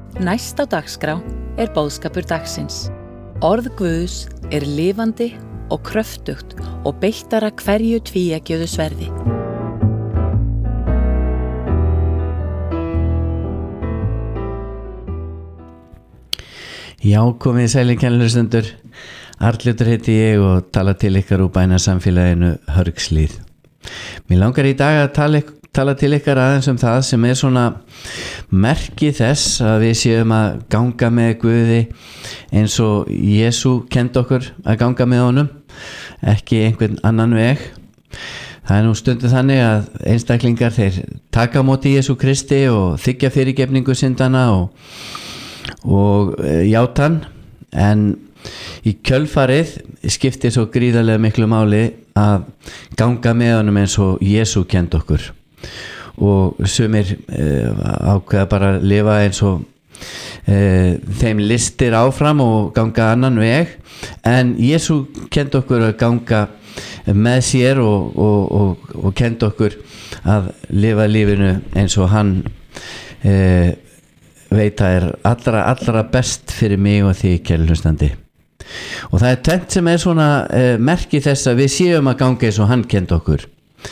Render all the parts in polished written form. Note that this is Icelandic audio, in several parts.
Næst á dagskrá boðskapur dagsins. Orð Guðs lifandi og kröftugt og beittara hverju tvíeggjuðu sverði. Já, komið sælir kennlustendur. Arnljótur heiti ég og tala til ykkar úr bænasamfélaginu Hörgslíð. Mér langar í dag að tala til ykkar aðeins það sem svona merki þess að við séum að ganga með Guði eins og Jesú kenndi okkur að ganga með honum, ekki einhvern annan veg. Það nú stundum þannig að einstaklingar þeir taka á móti Jesú Kristi og þiggja fyrirgefningu syndana og játan, en í kjölfarið skiptir svo gríðarlega miklu máli að ganga með honum eins og Jesú kenndi okkur, og sumir ákveða bara að lifa eins og þeim listir áfram og ganga annan veg, en Jesú kenndi okkur að ganga með sér og kenndi okkur að lifa lífinu eins og hann veit að allra best fyrir mig og því kæru hlustandi. Og það tvennt sem svona merki þess að við séum að ganga eins og hann kenndi okkur,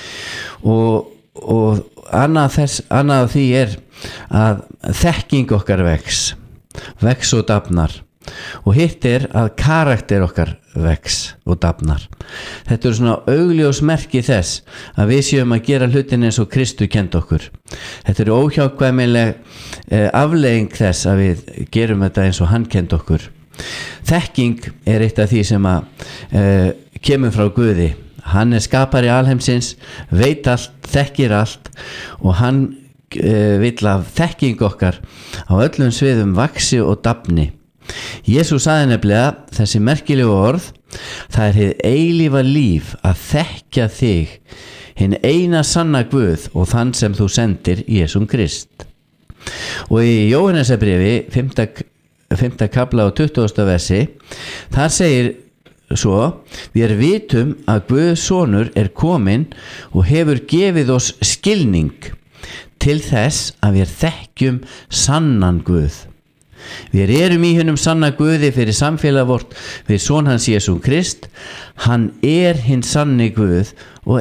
og annað af því að þekking okkar vex og dafnar, og hitt að karakter okkar vex og dafnar. Þetta svona augljós merki þess að við séum að gera hlutin eins og Kristur kenndi okkur. Þetta óhjákvæmileg afleiðing þess að við gerum þetta eins og hann kenndi okkur. Þekking eitt af því sem að kemur frá Guði. Hann skapari alheimsins, veit allt, þekkir allt, og hann vill að þekking okkar á öllum sviðum vaxi og dafni. Jesús sagði nefnilega þessi merkilegu orð: það hið eilífa líf að þekkja þig, hinn eina sanna Guð, og þann sem þú sendir, Jesúm Krist. Og í Jóhannesarbréfi 5. kafla og 20. versi, þar segir svo: við vitum að Guðs sonur kominn og hefur gefið oss skilning til þess að við þekkjum sannan Guð. Við erum í hinum sanna Guði fyrir samfélag vort við son hans Jesú Krist. Hann hinn sanni Guð og